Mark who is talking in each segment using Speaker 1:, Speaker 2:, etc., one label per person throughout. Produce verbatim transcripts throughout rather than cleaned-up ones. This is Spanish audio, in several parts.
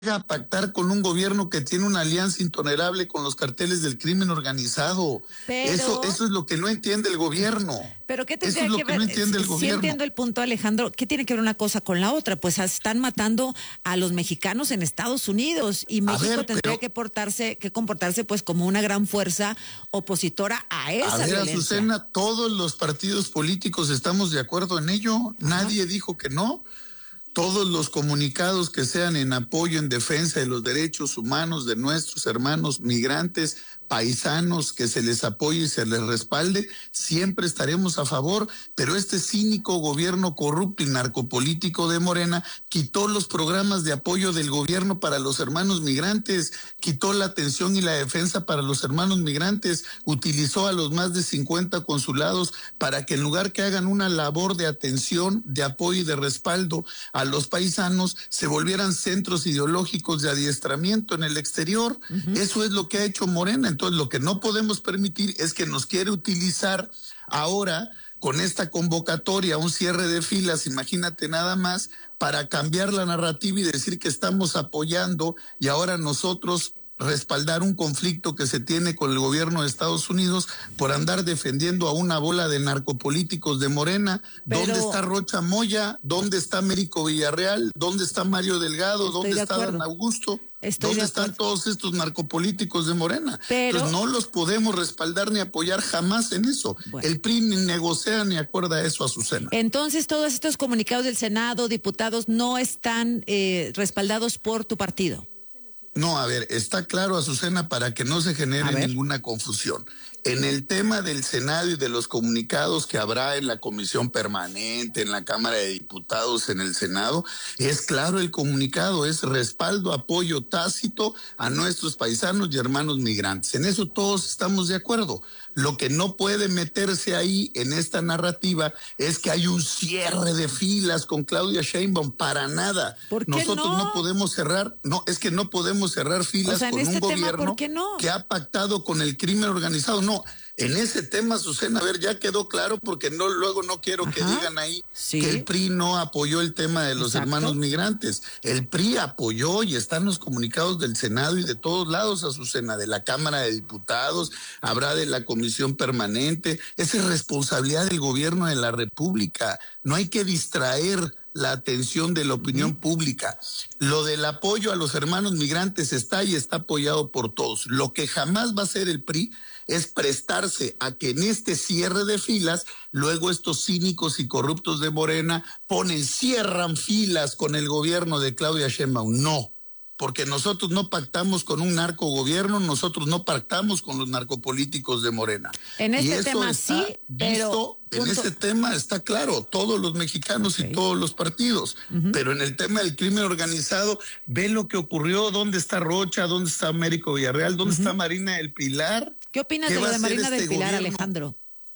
Speaker 1: a pactar con un gobierno que tiene una alianza intolerable con los carteles del crimen organizado.
Speaker 2: Pero,
Speaker 1: eso, eso es lo que no entiende el gobierno.
Speaker 2: Pero ¿qué
Speaker 1: Eso
Speaker 2: tendría
Speaker 1: es lo
Speaker 2: que
Speaker 1: que
Speaker 2: ver?
Speaker 1: no entiende el
Speaker 2: Sí
Speaker 1: gobierno.
Speaker 2: entiendo el punto, Alejandro. ¿Qué tiene que ver una cosa con la otra? Pues están matando a los mexicanos en Estados Unidos y México
Speaker 1: ver,
Speaker 2: tendría
Speaker 1: pero,
Speaker 2: que portarse, que comportarse pues como una gran fuerza opositora a esa
Speaker 1: a ver,
Speaker 2: violencia.
Speaker 1: Azucena, todos los partidos políticos estamos de acuerdo en ello. Ajá. Nadie dijo que no. Todos los comunicados que sean en apoyo, en defensa de los derechos humanos de nuestros hermanos migrantes, paisanos, que se les apoye y se les respalde, siempre estaremos a favor, pero este cínico gobierno corrupto y narcopolítico de Morena quitó los programas de apoyo del gobierno para los hermanos migrantes, quitó la atención y la defensa para los hermanos migrantes, utilizó a los más de cincuenta consulados para que en lugar que hagan una labor de atención, de apoyo y de respaldo a los paisanos, se volvieran centros ideológicos de adiestramiento en el exterior. Uh-huh. Eso es lo que ha hecho Morena. Entonces, lo que no podemos permitir es que nos quiere utilizar ahora con esta convocatoria, un cierre de filas, imagínate nada más, para cambiar la narrativa y decir que estamos apoyando y ahora nosotros respaldar un conflicto que se tiene con el gobierno de Estados Unidos por andar defendiendo a una bola de narcopolíticos de Morena. Pero, ¿dónde está Rocha Moya? ¿Dónde está Américo Villarreal? ¿Dónde está Mario Delgado? ¿Dónde está Dan Augusto?
Speaker 2: Estoy
Speaker 1: ¿Dónde están todos estos narcopolíticos de Morena?
Speaker 2: Pero,
Speaker 1: Entonces no los podemos respaldar ni apoyar jamás en eso. Bueno. El P R I ni negocia ni acuerda eso, Azucena.
Speaker 2: Entonces todos estos comunicados del Senado, diputados, no están eh, respaldados por tu partido.
Speaker 1: No, a ver, está claro, Azucena, para que no se genere ninguna confusión. En el tema del Senado y de los comunicados que habrá en la Comisión Permanente, en la Cámara de Diputados, en el Senado, es claro el comunicado, es respaldo, apoyo tácito a nuestros paisanos y hermanos migrantes. En eso todos estamos de acuerdo. Lo que no puede meterse ahí en esta narrativa es que hay un cierre de filas con Claudia Sheinbaum, para nada.
Speaker 2: ¿Por qué
Speaker 1: Nosotros
Speaker 2: no?
Speaker 1: no podemos cerrar, no, es que no podemos cerrar filas, o sea, con
Speaker 2: en este
Speaker 1: un
Speaker 2: tema,
Speaker 1: gobierno
Speaker 2: ¿por qué no?
Speaker 1: que ha pactado con el crimen organizado. No, en ese tema, Azucena, a ver, ya quedó claro, porque no luego no quiero Ajá. que digan ahí sí. que el P R I no apoyó el tema de los Exacto. hermanos migrantes. El P R I apoyó y están los comunicados del Senado y de todos lados, Azucena, de la Cámara de Diputados, habrá de la Comisión Permanente. Esa es responsabilidad del gobierno de la República. No hay que distraer la atención de la opinión uh-huh. pública. Lo del apoyo a los hermanos migrantes está y está apoyado por todos. Lo que jamás va a hacer el P R I es prestarse a que en este cierre de filas, luego estos cínicos y corruptos de Morena ponen, cierran filas con el gobierno de Claudia Sheinbaum. No, porque nosotros no pactamos con un narcogobierno, nosotros no pactamos con los narcopolíticos de Morena.
Speaker 2: En este
Speaker 1: y eso
Speaker 2: tema
Speaker 1: está
Speaker 2: sí,
Speaker 1: visto,
Speaker 2: pero...
Speaker 1: En ese tema está claro, todos los mexicanos okay. y todos los partidos, uh-huh. pero en el tema del crimen organizado, ve lo que ocurrió, dónde está Rocha, dónde está Américo Villarreal, dónde uh-huh. está Marina del Pilar.
Speaker 2: ¿Qué opinas ¿Qué de lo de Marina este del Pilar, gobierno? Alejandro?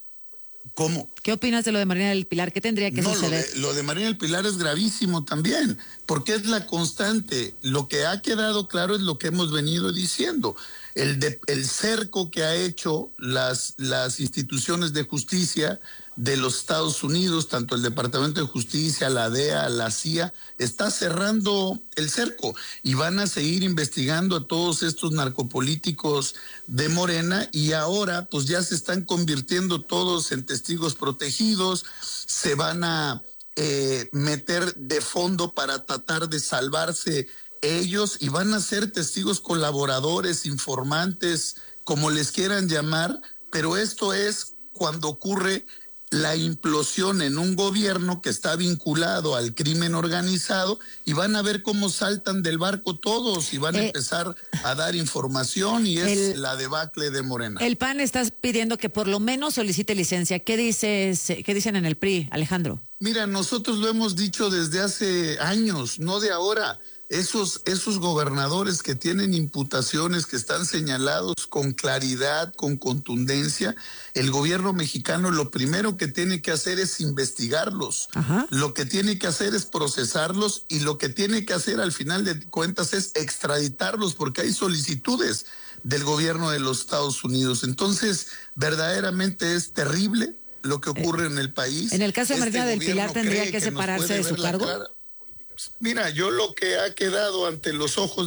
Speaker 1: ¿Cómo?
Speaker 2: ¿Qué opinas de lo de Marina del Pilar? ¿Qué tendría que
Speaker 1: no,
Speaker 2: suceder?
Speaker 1: Lo de, lo de Marina del Pilar es gravísimo también, porque es la constante. Lo que ha quedado claro es lo que hemos venido diciendo. El, de, el cerco que ha hecho las, las instituciones de justicia de los Estados Unidos, tanto el Departamento de Justicia, la D E A, la C I A, está cerrando el cerco y van a seguir investigando a todos estos narcopolíticos de Morena y ahora pues ya se están convirtiendo todos en testigos protegidos, se van a eh, meter de fondo para tratar de salvarse ellos y van a ser testigos colaboradores, informantes, como les quieran llamar, pero esto es cuando ocurre la implosión en un gobierno que está vinculado al crimen organizado y van a ver cómo saltan del barco todos y van eh, a empezar a dar información y es el, la debacle de Morena.
Speaker 2: El P A N está pidiendo que por lo menos solicite licencia. ¿Qué dices, qué dicen en el P R I, Alejandro?
Speaker 1: Mira, nosotros lo hemos dicho desde hace años, no de ahora. Esos, esos gobernadores que tienen imputaciones, que están señalados con claridad, con contundencia, el gobierno mexicano lo primero que tiene que hacer es investigarlos. Ajá. Lo que tiene que hacer es procesarlos y lo que tiene que hacer al final de cuentas es extraditarlos porque hay solicitudes del gobierno de los Estados Unidos. Entonces, verdaderamente es terrible lo que ocurre eh, en el país.
Speaker 2: En el caso de Marina este del Pilar, ¿tendría que, que separarse de su cargo? Clara.
Speaker 1: Mira, yo lo que ha quedado ante los ojos